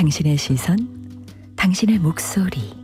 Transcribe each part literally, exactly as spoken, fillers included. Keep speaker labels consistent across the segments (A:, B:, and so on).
A: 당신의 시선, 당신의 목소리.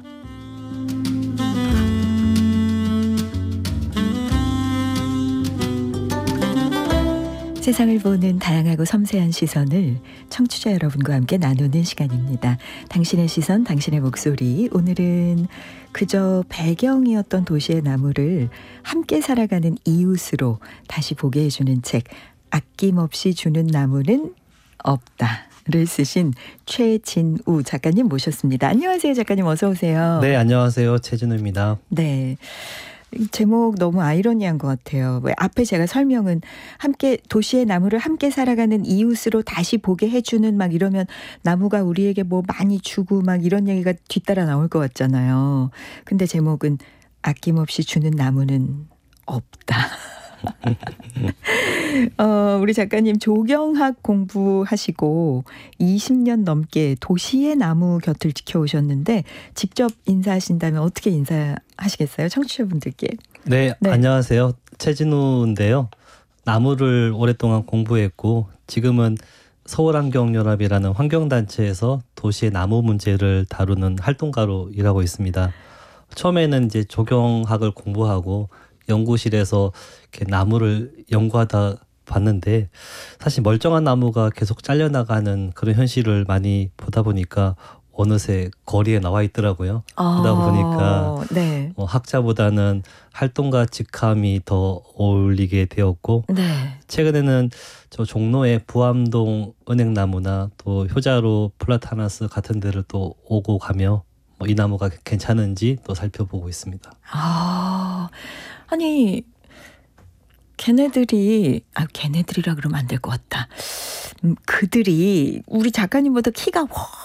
A: 세상을 보는 다양하고 섬세한 시선을 청취자 여러분과 함께 나누는 시간입니다. 당신의 시선, 당신의 목소리. 오늘은 그저 배경이었던 도시의 나무를 함께 살아가는 이웃으로 다시 보게 해주는 책, 아낌없이 주는 나무는 없다를 쓰신 최진우 작가님 모셨습니다. 안녕하세요, 작가님. 어서 오세요.
B: 네, 안녕하세요. 최진우입니다.
A: 네. 이 제목 너무 아이러니한 것 같아요. 왜 앞에 제가 설명은 함께 도시의 나무를 함께 살아가는 이웃으로 다시 보게 해주는 막 이러면 나무가 우리에게 뭐 많이 주고 막 이런 얘기가 뒤따라 나올 것 같잖아요. 근데 제목은 아낌없이 주는 나무는 없다. 어, 우리 작가님 조경학 공부하시고 이십 년 넘게 도시의 나무 곁을 지켜오셨는데 직접 인사하신다면 어떻게 인사하시겠어요? 청취자분들께.
B: 네, 네. 안녕하세요. 최진우인데요. 나무를 오랫동안 공부했고 지금은 서울환경연합이라는 환경단체에서 도시의 나무 문제를 다루는 활동가로 일하고 있습니다. 처음에는 이제 조경학을 공부하고 연구실에서 이렇게 나무를 연구하다 봤는데 사실 멀쩡한 나무가 계속 잘려나가는 그런 현실을 많이 보다 보니까 어느새 거리에 나와 있더라고요. 아, 그러다 보니까 네. 뭐 학자보다는 활동가 직함이 더 어울리게 되었고 네. 최근에는 저 종로의 부암동 은행나무나 또 효자로 플라타나스 같은 데를 또 오고 가며 뭐 이 나무가 괜찮은지 또 살펴보고 있습니다.
A: 아, 아니 걔네들이 아 걔네들이라 그러면 안 될 것 같다. 음, 그들이 우리 작가님보다 키가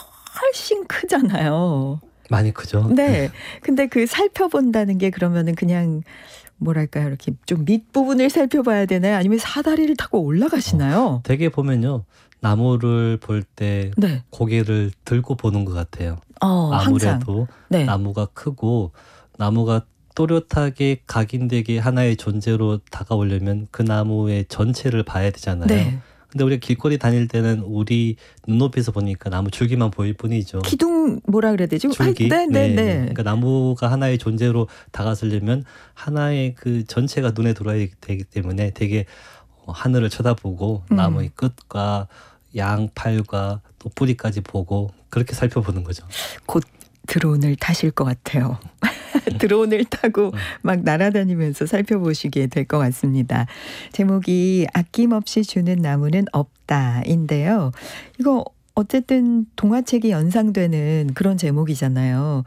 A: 훨씬 크잖아요.
B: 많이 크죠.
A: 네. 근데 그 살펴본다는 게 그러면은 그냥 뭐랄까요, 이렇게 좀 밑부분을 살펴봐야 되나요? 아니면 사다리를 타고 올라가시나요?
B: 어, 되게 보면요. 나무를 볼 때 네. 고개를 들고 보는 것 같아요. 어, 아무래도 네. 나무가 크고 나무가 또렷하게 각인되게 하나의 존재로 다가오려면 그 나무의 전체를 봐야 되잖아요. 네. 근데 우리가 길거리 다닐 때는 우리 눈높이에서 보니까 나무 줄기만 보일 뿐이죠.
A: 기둥 뭐라 그래야 되지?
B: 줄기.
A: 네, 네, 네. 네.
B: 그러니까 나무가 하나의 존재로 다가서려면 하나의 그 전체가 눈에 들어야 되기 때문에 되게 하늘을 쳐다보고 음. 나무의 끝과 양팔과 또 뿌리까지 보고 그렇게 살펴보는 거죠.
A: 곧 드론을 타실 것 같아요. 드론을 타고 막 날아다니면서 살펴보시게 될 것 같습니다. 제목이 아낌없이 주는 나무는 없다인데요. 이거 어쨌든 동화책이 연상되는 그런 제목이잖아요.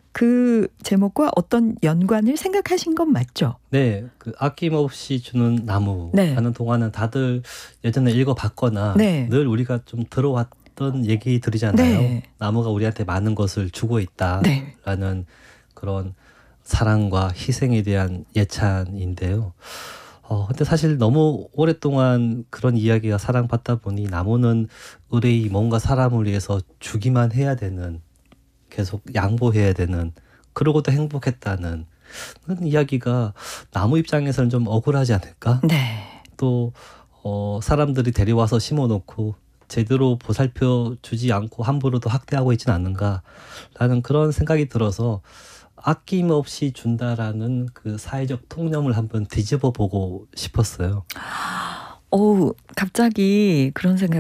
A: 그 제목과 어떤 연관을 생각하신 건 맞죠?
B: 네. 그 아낌없이 주는 나무라는 네. 동화는 다들 예전에 읽어봤거나 네. 늘 우리가 좀 들어왔던 얘기들이잖아요. 네. 나무가 우리한테 많은 것을 주고 있다라는 네. 그런 사랑과 희생에 대한 예찬인데요. 어, 근데 사실 너무 오랫동안 그런 이야기가 사랑받다 보니 나무는 의뢰이 뭔가 사람을 위해서 주기만 해야 되는, 계속 양보해야 되는, 그러고도 행복했다는 그런 이야기가 나무 입장에서는 좀 억울하지 않을까? 네. 또 어, 사람들이 데려와서 심어놓고 제대로 보살펴 주지 않고 함부로도 학대하고 있지는 않는가라는 그런 생각이 들어서 아낌없이 준다라는 그 사회적 통념을 한번 뒤집어 보고 싶었어요.
A: 어우, 갑자기 그런 생각